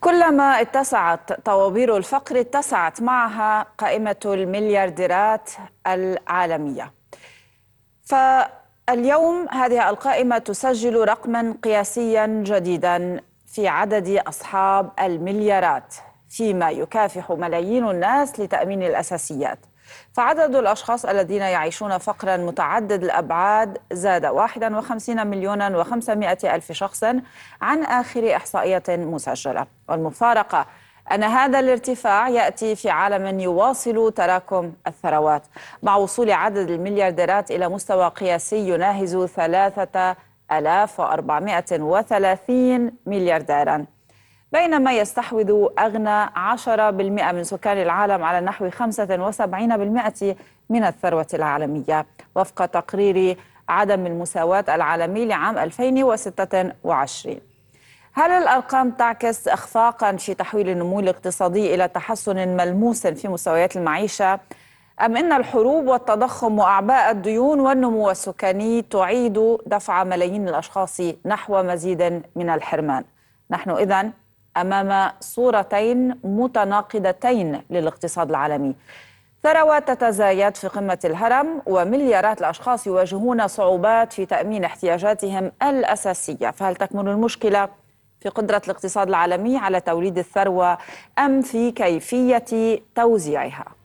كلما اتسعت طوابير الفقر اتسعت معها قائمة المليارديرات العالمية. فاليوم هذه القائمة تسجل رقما قياسيا جديدا في عدد أصحاب المليارات، فيما يكافح ملايين الناس لتأمين الأساسيات. فعدد الأشخاص الذين يعيشون فقرا متعدد الأبعاد زاد 51,500,000 شخصا عن آخر إحصائية مسجلة. والمفارقة أن هذا الارتفاع يأتي في عالم يواصل تراكم الثروات، مع وصول عدد المليارديرات إلى مستوى قياسي يناهز 3,430 مليارديرا، بينما يستحوذ أغنى 10% من سكان العالم على نحو 75% من الثروة العالمية، وفق تقرير عدم المساواة العالمي لعام 2026. هل الأرقام تعكس إخفاقا في تحويل النمو الاقتصادي إلى تحسن ملموس في مستويات المعيشة، أم أن الحروب والتضخم وأعباء الديون والنمو السكاني تعيد دفع ملايين الأشخاص نحو مزيد من الحرمان؟ نحن إذن أمام صورتين متناقضتين للاقتصاد العالمي: ثروات تتزايد في قمة الهرم، ومليارات الأشخاص يواجهون صعوبات في تأمين احتياجاتهم الأساسية. فهل تكمن المشكلة في قدرة الاقتصاد العالمي على توليد الثروة، أم في كيفية توزيعها؟